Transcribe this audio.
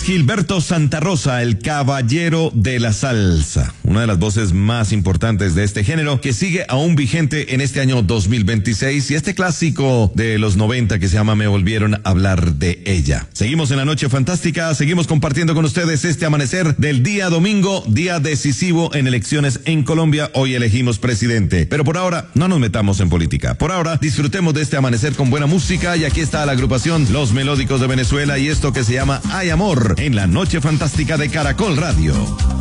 Gilberto Santa Rosa, el caballero de la salsa, una de las voces más importantes de este género, que sigue aún vigente en este año 2026, y este clásico de los 90 que se llama Me Volvieron a Hablar de Ella. Seguimos en la noche fantástica, seguimos compartiendo con ustedes este amanecer del día domingo, día decisivo en elecciones en Colombia. Hoy elegimos presidente, pero por ahora no nos metamos en política. Por ahora disfrutemos de este amanecer con buena música, y aquí está la agrupación Los Melódicos de Venezuela y esto que se llama Hay Amor, en la noche fantástica de Caracol Radio.